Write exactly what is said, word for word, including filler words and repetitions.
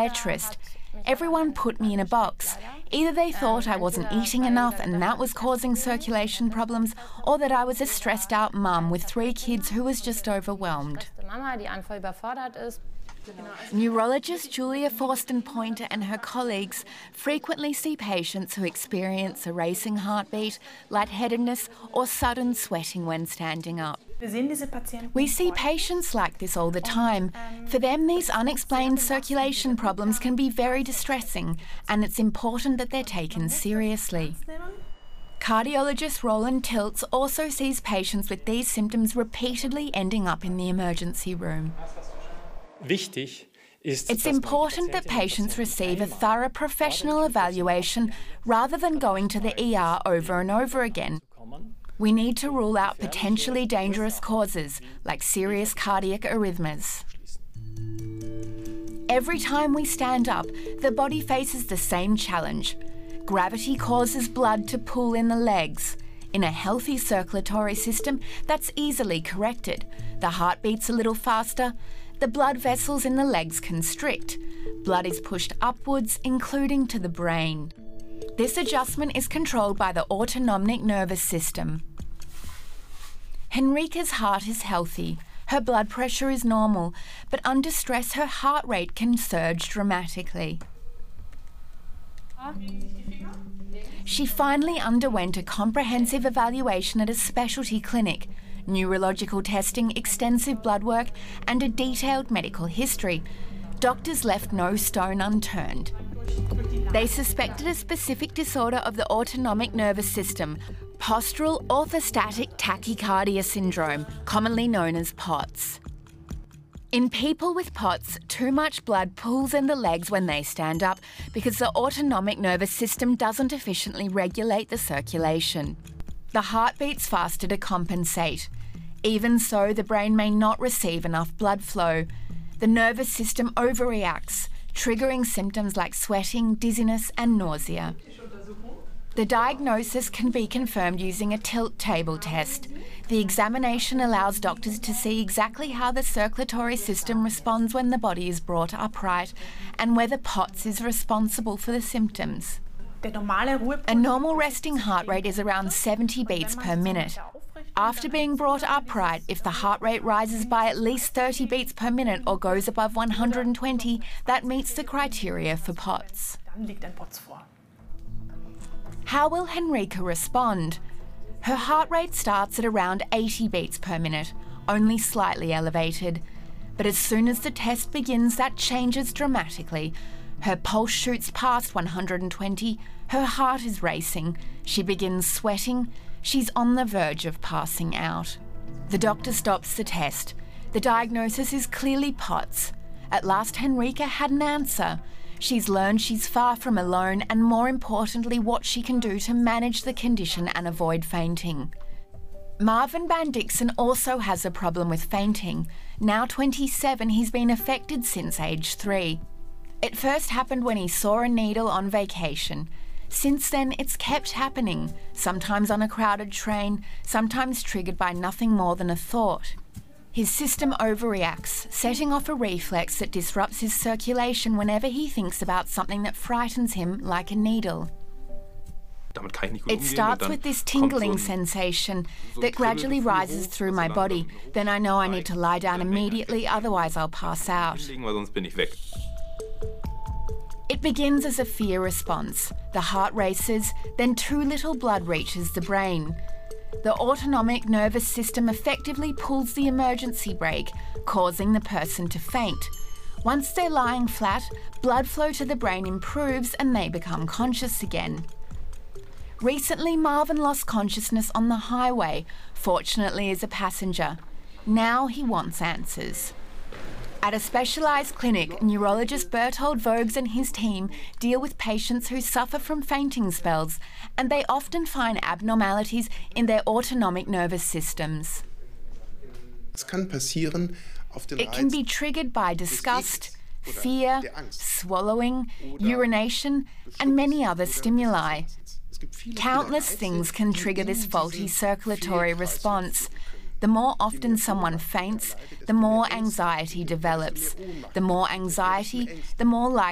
podiatrist. Everyone put me in a box. Either they thought I wasn't eating enough and that was causing circulation problems, or that I was a stressed out mum with three kids who was just overwhelmed. Neurologist Julia Forsten-Pointer and her colleagues frequently see patients who experience a racing heartbeat, lightheadedness or sudden sweating when standing up. We see patients like this all the time. For them, these unexplained circulation problems can be very distressing, and it's important that they're taken seriously. Cardiologist Roland Tiltz also sees patients with these symptoms repeatedly ending up in the emergency room. It's important that patients receive a thorough professional evaluation rather than going to the E R over and over again. We need to rule out potentially dangerous causes like serious cardiac arrhythmias. Every time we stand up, the body faces the same challenge. Gravity causes blood to pool in the legs. In a healthy circulatory system, that's easily corrected. The heart beats a little faster. The blood vessels in the legs constrict. Blood is pushed upwards, including to the brain. This adjustment is controlled by the autonomic nervous system. Henrika's heart is healthy. Her blood pressure is normal, but under stress her heart rate can surge dramatically. She finally underwent a comprehensive evaluation at a specialty clinic, neurological testing, extensive blood work and a detailed medical history. Doctors left no stone unturned. They suspected a specific disorder of the autonomic nervous system, postural orthostatic tachycardia syndrome, commonly known as POTS. In people with POTS, too much blood pools in the legs when they stand up because the autonomic nervous system doesn't efficiently regulate the circulation. The heart beats faster to compensate. Even so, the brain may not receive enough blood flow. The nervous system overreacts, triggering symptoms like sweating, dizziness and nausea. The diagnosis can be confirmed using a tilt table test. The examination allows doctors to see exactly how the circulatory system responds when the body is brought upright and whether POTS is responsible for the symptoms. A normal resting heart rate is around seventy beats per minute. After being brought upright, if the heart rate rises by at least thirty beats per minute or goes above one hundred twenty, that meets the criteria for POTS. How will Henrika respond? Her heart rate starts at around eighty beats per minute, only slightly elevated. But as soon as the test begins, that changes dramatically. Her pulse shoots past one hundred twenty, her heart is racing, she begins sweating, she's on the verge of passing out. The doctor stops the test. The diagnosis is clearly POTS. At last, Henrika had an answer. She's learned she's far from alone and, more importantly, what she can do to manage the condition and avoid fainting. Marvin Bandixen also has a problem with fainting. Now twenty-seven, he's been affected since age three. It first happened when he saw a needle on vacation. Since then, it's kept happening, sometimes on a crowded train, sometimes triggered by nothing more than a thought. His system overreacts, setting off a reflex that disrupts his circulation whenever he thinks about something that frightens him, like a needle. It starts with this tingling sensation that gradually rises through my body. Then I know I need to lie down immediately, otherwise I'll pass out. It begins as a fear response. The heart races, then too little blood reaches the brain. The autonomic nervous system effectively pulls the emergency brake, causing the person to faint. Once they're lying flat, blood flow to the brain improves and they become conscious again. Recently, Marvin lost consciousness on the highway, fortunately as a passenger. Now he wants answers. At a specialised clinic, neurologist Berthold Voges and his team deal with patients who suffer from fainting spells, and they often find abnormalities in their autonomic nervous systems. It can be triggered by disgust, fear, swallowing, urination, and many other stimuli. Countless things can trigger this faulty circulatory response. The more often someone faints, the more anxiety develops. The more anxiety, the more likely